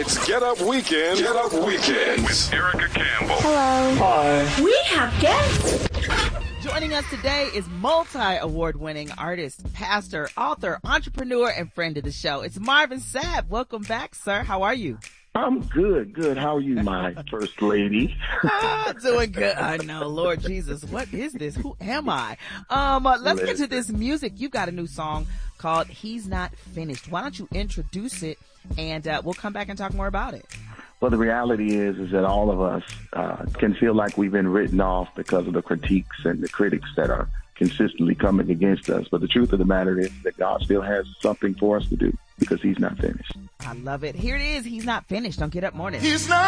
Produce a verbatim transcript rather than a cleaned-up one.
It's Get Up Weekend. Get Up Weekend with Erica Campbell. Hello. Hi. We have guests. Joining us today is multi-award-winning artist, pastor, author, entrepreneur, and friend of the show. It's Marvin Sapp. Welcome back, sir. How are you? I'm good, good. How are you, my first lady? ah, doing good. I know, Lord Jesus. What is this? Who am I? Um, uh, let's get to this music. You've got a new song called He's Not Finished. Why don't you introduce it, and uh, we'll come back and talk more about it. Well, the reality is, is that all of us uh, can feel like we've been written off because of the critiques and the critics that are consistently coming against us. But the truth of the matter is that God still has something for us to do because He's not finished. I love it. Here it is. He's not finished on Get Up Morning. He's not